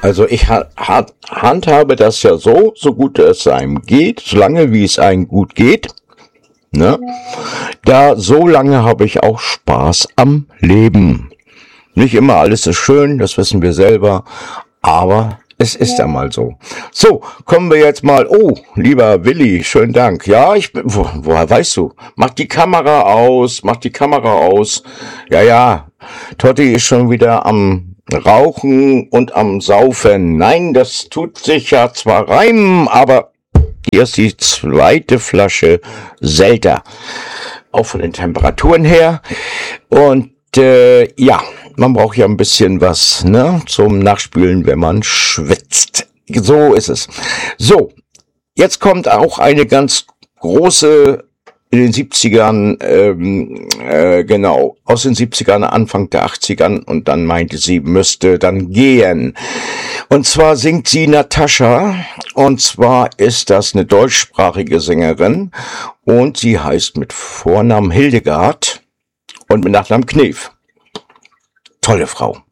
Also ich handhabe das ja so gut es einem geht, solange wie es einem gut geht, ne? So lange habe ich auch Spaß am Leben. Nicht immer alles ist schön, das wissen wir selber, aber es ist einmal so. So, kommen wir jetzt mal. Oh, lieber Willi, schönen Dank. Ja, woher weißt du? Mach die Kamera aus, mach die Kamera aus. Ja, Totti ist schon wieder am Rauchen und am Saufen. Nein, das tut sich ja zwar reimen, aber hier ist die zweite Flasche Selter. Auch von den Temperaturen her. Und ja, man braucht ja ein bisschen was, ne, zum Nachspülen, wenn man schwitzt. So ist es. So, jetzt kommt auch eine ganz große in den 70ern, genau, aus den 70ern, Anfang der 80ern, und dann meinte sie, müsste dann gehen. Und zwar singt sie Natascha, und zwar ist das eine deutschsprachige Sängerin, und sie heißt mit Vornamen Hildegard und mit Nachnamen Knef. Tolle Frau.